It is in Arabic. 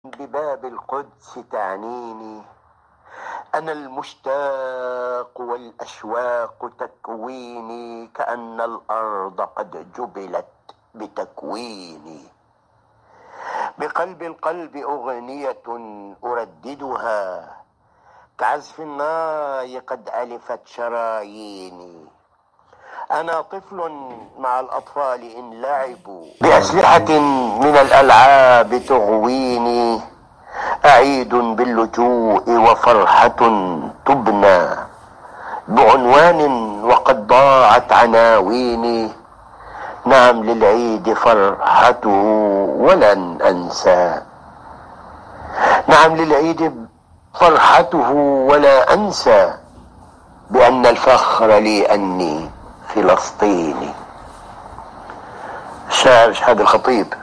بباب القدس تعنيني، أنا المشتاق والأشواق تكويني، كأن الأرض قد جبلت بتكويني. بقلب القلب أغنية أرددها، كعزف الناي قد ألفت شراييني. أنا طفل مع الأطفال إن لعبوا بأسلحة من الألعاب تغويني، أعيد باللجوء وفرحة تبنى بعنوان وقد ضاعت عناويني. نعم للعيد فرحته ولن أنسى، نعم للعيد فرحته ولا أنسى، بأن الفخر لي أني فلسطيني. الشاعر شهاب الخطيب.